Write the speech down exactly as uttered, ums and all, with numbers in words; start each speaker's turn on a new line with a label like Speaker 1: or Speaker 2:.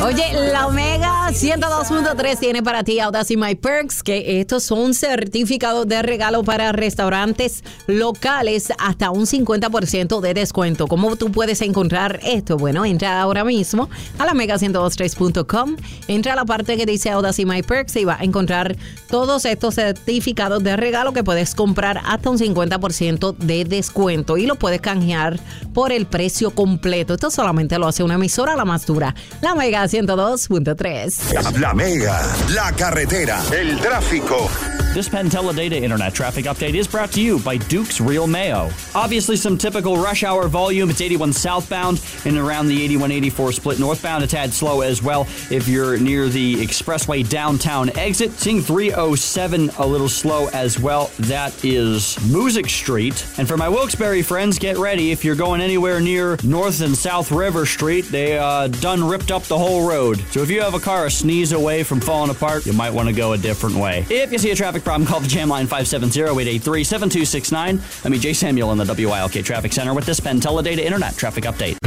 Speaker 1: Oye, la Omega ciento dos punto tres tiene para ti Audacy My Perks, que estos son certificados de regalo para restaurantes locales hasta un cincuenta por ciento de descuento. ¿Cómo tú puedes encontrar esto? Bueno, entra ahora mismo a la mega ciento veintitrés punto com, entra a la parte que dice Audacy My Perks y vas a encontrar todos estos certificados de regalo que puedes comprar hasta un cincuenta por ciento de descuento y lo puedes canjear por el precio completo. Esto solamente lo hace una emisora, la más dura, la Mega ciento dos punto tres.
Speaker 2: La, la Mega, la carretera, el tráfico.
Speaker 3: This Penn Teledata Internet Traffic Update is brought to you by Duke's Real Mayo. Obviously some typical rush hour volume. It's eighty-one southbound and around the eighty-one eighty-four split northbound. A tad slow as well if you're near the expressway downtown exit. Seeing three oh seven a little slow as well. That is Music Street. And for my Wilkes-Barre friends, get ready. If you're going anywhere near North and South River Street, they uh, done ripped up the whole road. So if you have a car a sneeze away from falling apart, you might want to go a different way. If you see a traffic problem, call the jam line five seven zero, eight eight three, seven two six nine. Let me, Jay Samuel in the W I L K Traffic Center with this Penn Teledata Internet Traffic Update.